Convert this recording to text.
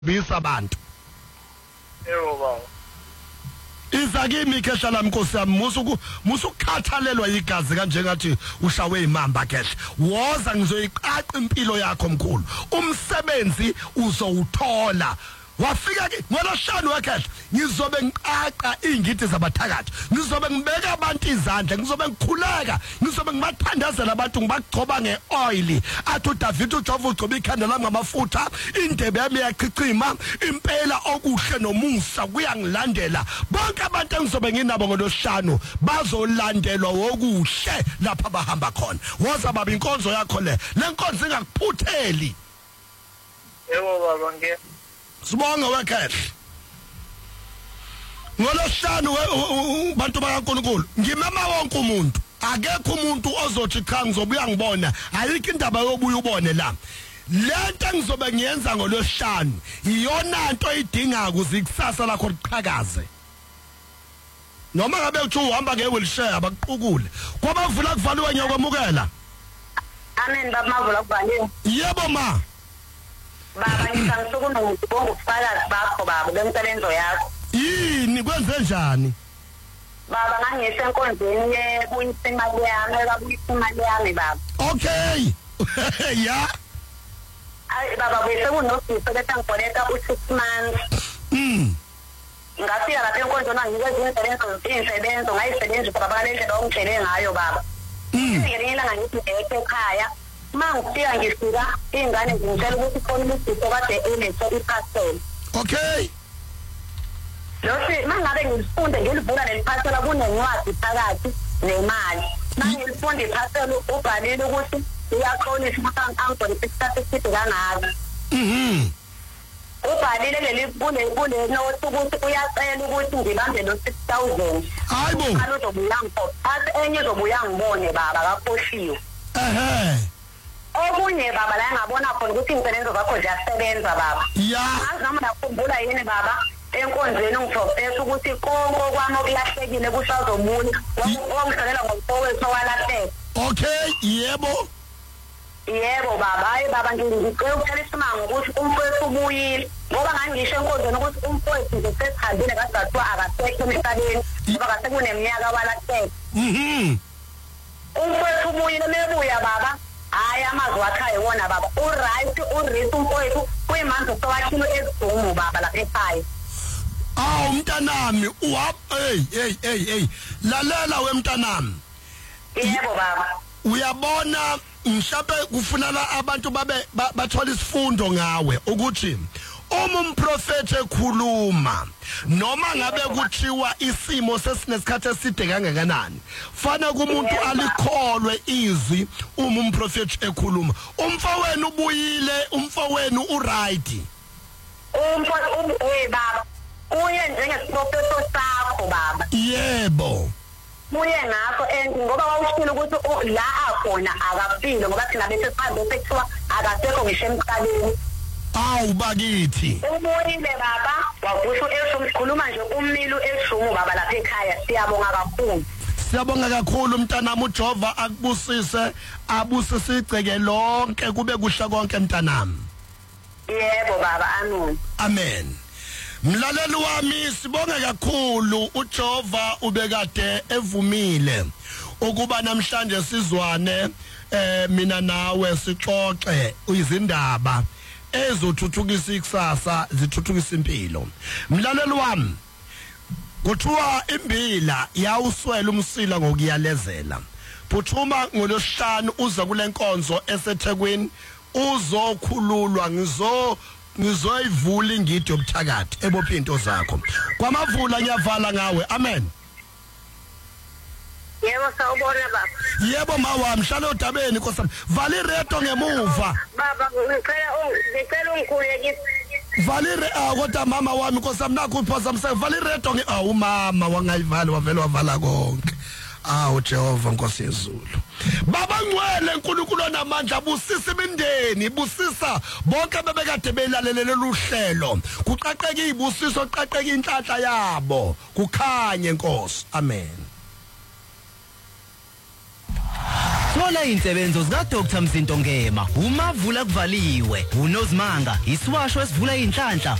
bisa abantu yebo baba izakimi ikhesha lami Nkosi yami musukhathalelwa igazi kanje ngathi ushawe imamba kehle woza ngizoyiqaqa impilo yakho mkhulu umsebenzi uzowuthola wafika ke ngolashani wakhe ngizobe ngiqaqa ingidi zabathakathi ngizobe ngibeka abantu izandla ngizobe ngikhuleka ngizobe ngibathandazela abantu ngibagcoba ngeoil athi uDavid uJehova ugcoba ikhanda lami ngamafutha indebe yami yachicima impela okuhle nomusa kuyangilandela bonke abantu engizobe nginabo ngoloshlanu bazolandelwa wokuhle lapha bahamba khona woza baba inkonzo yakho le nkonzo ingakuphutheli yebo baba Sibonga wekhehle ngoloshlanu bantu bakaNkulunkulu ngimema wonke umuntu akekho umuntu ozothi cha ngizobuya ngibona ayikho indaba yobuya ubone la lento engizobe ngiyenza ngoloshlanu iyona nto idinga ukuze ikusasa lakho liqhakaze noma ngabe uthi uhamba ngewheelchair abakuqukule kwabavula kuvaliwe ngiyokwamukela amen baba mavula kuvaliwe yebo ma baba ngisangisuku nokubonga ukufakazi bakho baba bemsebenzo yakho yini kwenze njani baba ngangisho enkonzweni yekuyisa imali yami ekabuyisa imali yami baba okay ya ay baba bese kunosiso bese ngikoleka u6 months ngafika lapha enkonzweni ngikwenza izinsebenzo ngayisebenza baba lento ongitshele ngayo baba ngiyelela ngithi ekhaya mangifika ngifika ingane ngicela ukuthi khona umuntu kade elethe iparcel okay lothi mangabe ngifunde ngilivula leliparcel kunencwadi phakathi nemali mangilifunda iparcel ubhalile ukuthi uyaxolisa ukuthi angibone isikhathi eside kangaka ubhalile leli kule note ukuthi uyacela ukuthi ngibambe lo 6000 hayibo uzobuya ngipho athi enye uzobuya ngibone baba kakhohliwe okunye baba la ngabona khona ukuthi imsebenzo zakho ziyasebenza baba ya noma nakhumbula yini baba enkonzweni ngithophesa ukuthi konke kwami okulahlekile kusazobuya wangihlolela ngomfowethu walahleka okay yebo baba hayi baba ngicela ukuthela isimanga ukuthi umfowethu ubuyile ngoba ngangisho enkonzweni ukuthi umfowethu nje sesihambile kaZathiwa akasekho emhlabeni ngoba kasekuneminyaka walahleka umfowethu ubuyile mebuya baba hayi amazwi akhe ayewona baba uright urisi umfowethu kuyimanzi sowakhilo ezidumo baba lapha ekhaya mntanami hey lalela wemntanami yebo baba uyabona mhlawumbe kufunala abantu bathola isifundo ngawe ukuthi uma umprofeti ekhuluma noma ngabe kuthiwa isimo sesinesikhathi eside kangakanani fana kumuntu alikholwe izwi uma umprofeti ekhuluma umfowenu ubuyile umfowenu uright baba uye njengesiprofeto sakho baba yebo uye ngakho ngoba wawushilo ukuthi la akhona akafile ngoba thina bese sihambe sekuthiwa akasekho ngisho emhlabeni bakithi ubuyile baba wavusha esho sikhuluma nje ummilu eshumu baba lapha ekhaya siyabonga kakhulu mntanami uJehova akubusise abusise igceke lonke kube kuhle konke mntanami yebo baba amen mlaleli wami sibonga kakhulu uJehova ubekade evumile ukuba namhlanje sizwane mina nawe sixoxe izindaba ezothuthukisa ikusasa zithuthukisa impilo mlaleli wami kuthiwa imbila yawuswela umsila ngokuyalezela phuthuma ngolosihlanu uza kule nkonzo eseThekwini uzokhululwa ngizoyivula ingidi yobuthakathi ebopha into zakho kwamavula ngiyavala ngawe amen yebo sawubona baba yebo mawami hlala odabeni nkosami vala iredo ngemuva baba ngicela ungikhulekise valire kodwa mama wami nkosami nakho uphazamisa vala iredo umama wangayivali wavela wavala konke Jehova Nkosi yezulu baba ngcwele uNkulunkulu onamandla busisa imindeni busisa bonke bebekade belalelele luhlelo kuqaqeka izibusiso qaqeka inhlanhla yabo kukhanye Nkosi amen Thola insebenzo zika Dr Mzinto Ngema, umavula kuvaliwe, unozimanga, isiwasho esivula inhlanhla